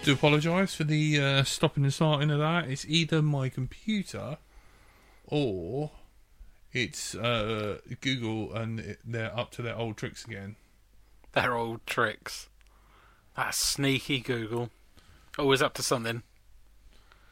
do apologise for the stopping and starting of that. It's either my computer or it's Google, and they're up to their old tricks again. Their old tricks. That's sneaky Google. Always up to something.